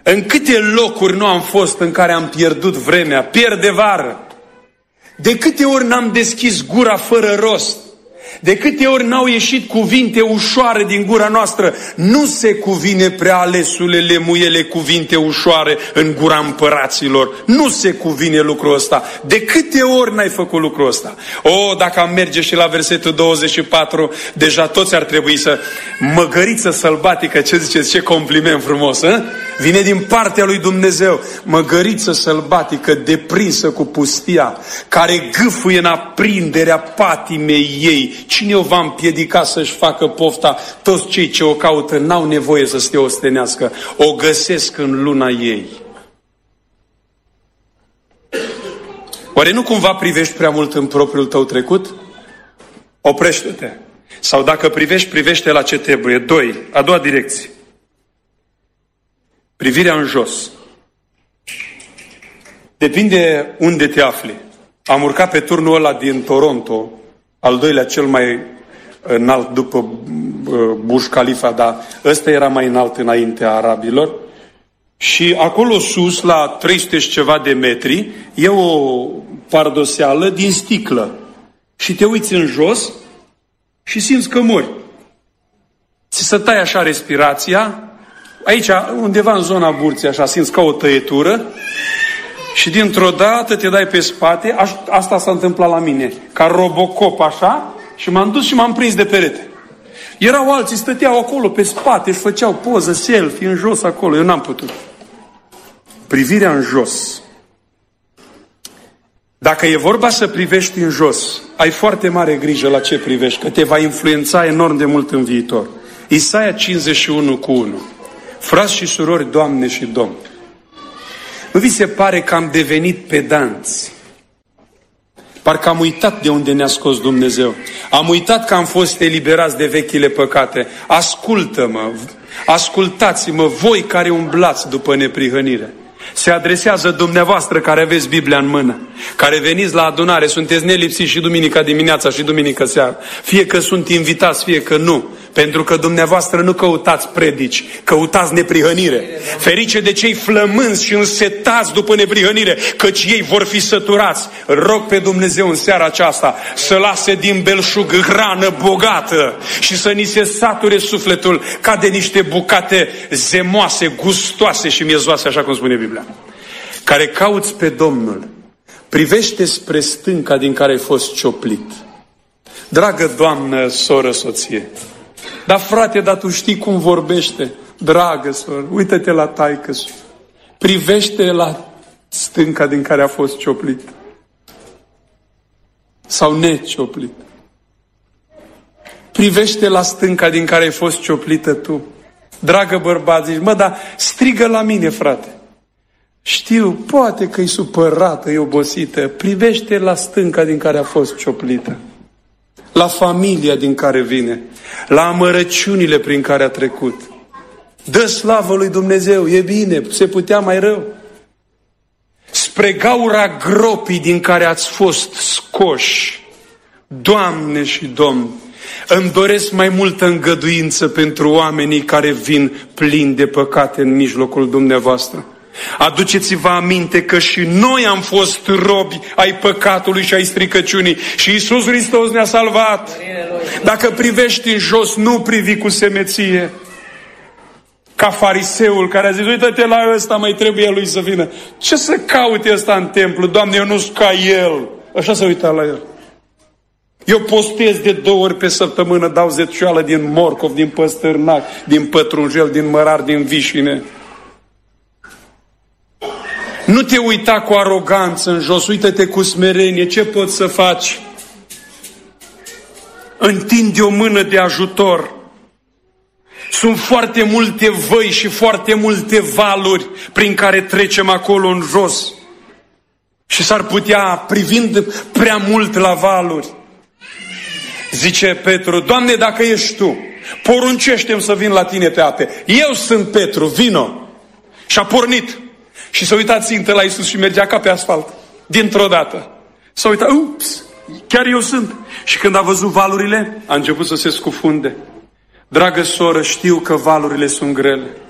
În câte locuri nu am fost în care am pierdut vremea, pierd de vară. De câte ori n-am deschis gura fără rost. De câte ori n-au ieșit cuvinte ușoare din gura noastră. Nu se cuvine, prea alesule, lemuiele, cuvinte ușoare în gura împăraților. Nu se cuvine lucrul ăsta. De câte ori n-ai făcut lucrul ăsta? Dacă am merge și la versetul 24, deja toți ar trebui să... Măgăriță sălbatică, ce ziceți? Ce compliment frumos, hă? Vine din partea lui Dumnezeu. Măgăriță sălbatică, deprinsă cu pustia, care gâfâie în aprinderea patimei ei. Cine o va împiedica să-și facă pofta? Toți cei ce o caută n-au nevoie să se ostenească. O găsesc în luna ei. Oare nu cumva privești prea mult în propriul tău trecut? Oprește-te. Sau dacă privești, privește la ce trebuie. 2. A doua direcție. Privirea în jos. Depinde unde te afli. Am urcat pe turnul ăla din Toronto, al doilea cel mai înalt după Burj Khalifa, dar ăsta era mai înalt înaintea arabilor. Și acolo sus, la 300 și ceva de metri, e o pardoseală din sticlă. Și te uiți în jos și simți că mori. Ți se taie așa respirația. Aici, undeva în zona burții, așa, simți ca o tăietură. Și dintr-o dată te dai pe spate. Asta s-a întâmplat la mine. Ca Robocop, așa. Și m-am dus și m-am prins de perete. Erau alții, stăteau acolo pe spate, își făceau poză, selfie, în jos acolo. Eu n-am putut. Privirea în jos. Dacă e vorba să privești în jos, ai foarte mare grijă la ce privești, că te va influența enorm de mult în viitor. Isaia 51:1. Frați și surori, doamne și domni, nu vi se pare că am devenit pedanți? Parcă am uitat de unde ne-a scos Dumnezeu. Am uitat că am fost eliberați de vechile păcate. Ascultă-mă, ascultați-mă, voi care umblați după neprihănire. Se adresează dumneavoastră care aveți Biblia în mână, care veniți la adunare, sunteți nelipsiți și duminica dimineața și duminică seara. Fie că sunt invitați, fie că nu. Pentru că dumneavoastră nu căutați predici, căutați neprihănire. Ferice de cei flămânzi și însetați după neprihănire, căci ei vor fi săturați. Rog pe Dumnezeu în seara aceasta să lase din belșug hrană bogată și să ni se sature sufletul ca de niște bucate zemoase, gustoase și miezoase, așa cum spune Biblia. Care cauți pe Domnul, privește spre stânca din care ai fost cioplit. Dragă doamnă, soră, soție, dar frate, dar tu știi cum vorbește. Dragă soră, uită-te la taică-su. Privește la stânca din care a fost cioplit. Sau necioplit. Privește la stânca din care ai fost cioplită tu. Dragă bărbat, zici, dar strigă la mine, frate. Știu, poate că e supărată, e obosită. Privește la stânca din care a fost cioplită. La familia din care vine. La amărăciunile prin care a trecut. Dă slavă lui Dumnezeu, e bine, se putea mai rău. Spre gaura gropii din care ați fost scoși, Doamne și Domni, îmi doresc mai multă îngăduință pentru oamenii care vin plini de păcate în mijlocul dumneavoastră. Aduceți-vă aminte că și noi am fost robi ai păcatului și ai stricăciunii și Iisus Hristos ne-a salvat. Dacă privești în jos, nu privi cu semeție. Ca fariseul care a zis, uită-te la ăsta, mai trebuie lui să vină. Ce să caute ăsta în templu? Doamne, eu nu sunt ca el. Așa se uita la el. Eu postez de 2 ori pe săptămână, dau zecioală din morcov, din păstârnac, din pătrunjel, din mărar, din vișine. Nu te uita cu aroganță în jos, uită-te cu smerenie, ce poți să faci? Întinde o mână de ajutor. Sunt foarte multe văi și foarte multe valuri prin care trecem acolo în jos. Și s-ar putea, privind prea mult la valuri, zice Petru, Doamne, dacă ești Tu, poruncește-mi să vin la Tine pe ape. Eu sunt Petru, vino. Și a pornit. Și s-a uitat țintă la Iisus și mergea ca pe asfalt. Dintr-o dată. S-a uitat, ups, chiar eu sunt. Și când a văzut valurile, a început să se scufunde. Dragă soră, știu că valurile sunt grele.